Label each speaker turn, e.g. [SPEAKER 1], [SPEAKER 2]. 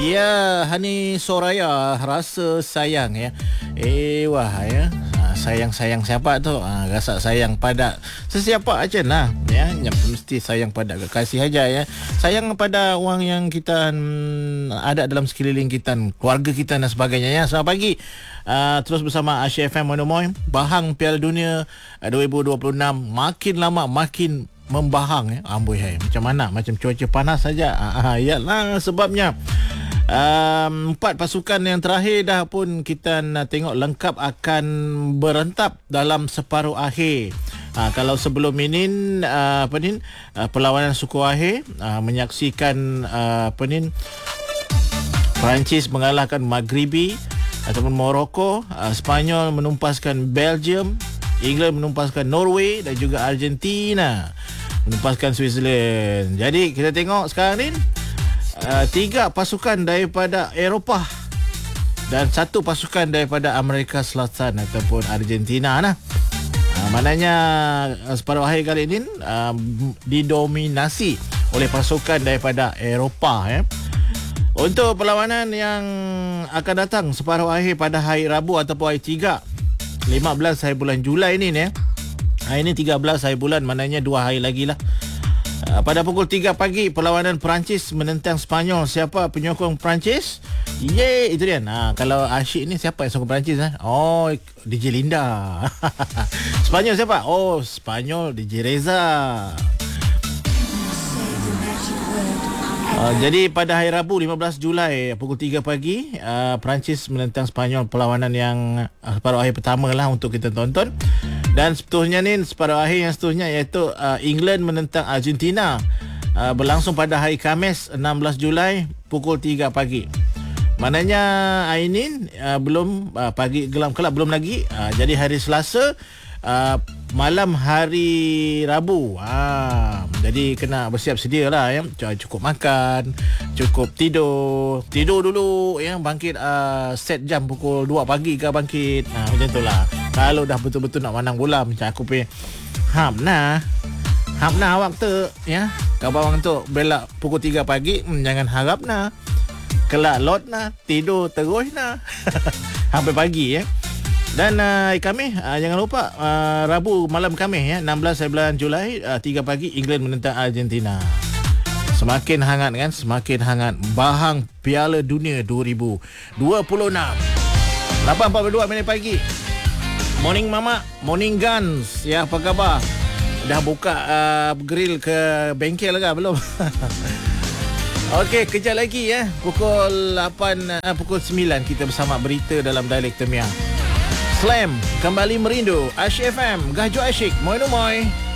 [SPEAKER 1] Ya, Hani Soraya, rasa sayang ya. Wah ya. Sayang-sayang siapa tu? Rasa sayang pada sesiapa aja lah ya. Yang mesti sayang pada kekasih aja ya. Sayang pada orang yang kita ada dalam sekeliling kita, keluarga kita dan sebagainya ya. Selamat pagi. Terus bersama Asia FM Monomoy. Bahang Piala Dunia 2026 makin lama makin membahang ya. Amboi hai. Macam mana? Macam cuaca panas saja. Yalah sebabnya 4 pasukan yang terakhir dah pun kita nak tengok lengkap akan berentap dalam separuh akhir. Kalau sebelum ini perlawanan suku akhir menyaksikan Perancis mengalahkan Maghribi ataupun Morocco, Spanyol menumpaskan Belgium, England menumpaskan Norway dan juga Argentina menumpaskan Switzerland. Jadi kita tengok sekarang ni 3 pasukan daripada Eropah dan 1 pasukan daripada Amerika Selatan ataupun Argentina lah. Maknanya separuh akhir kali ini didominasi oleh pasukan daripada Eropah ya. Untuk perlawanan yang akan datang separuh akhir pada hari Rabu ataupun hari 3 15 hari bulan Julai ni ya. Hari ni 13 hari bulan, maknanya 2 hari lagi lah. Pada pukul 3 pagi perlawanan Perancis menentang Spanyol. Siapa penyokong Perancis? Yeay, itu dia. Kalau asyik ni siapa yang sokong Perancis? Oh, DJ Linda. Spanyol siapa? Oh, Spanyol DJ Reza. Jadi pada hari Rabu 15 Julai pukul 3 pagi Perancis menentang Spanyol, perlawanan yang separuh akhir pertama lah untuk kita tonton. Dan seterusnya ni separuh akhir yang seterusnya iaitu England menentang Argentina, berlangsung pada hari Khamis 16 Julai pukul 3 pagi. Maknanya hari ni belum pagi gelap kelab belum lagi. Jadi hari Selasa malam hari Rabu. Jadi kena bersiap sedia lah ya. Cukup makan, cukup tidur dulu ya, bangkit set jam pukul 2 pagi ke bangkit. Macam tu lah. Kalau dah betul-betul nak menang bola macam aku punya Hamna awak tu ya. Abang tu bela pukul 3 pagi, jangan harap nak kelak lot nak tidur terus nak sampai pagi ya. Dan kami jangan lupa Rabu malam kami ya, 16 hari bulan Julai 3 pagi England menentang Argentina. Semakin hangat kan, semakin hangat bahang Piala Dunia 2026. 8.42 minit pagi. Morning Mama, Morning Guns. Ya, apa khabar? Dah buka grill ke bengkel ke belum? Okey, kejap lagi ya. Pukul 9 kita bersama berita dalam dialek Temiang. Slam kembali merindu. Asyik FM, Gajo Asyik, Moy no Moy.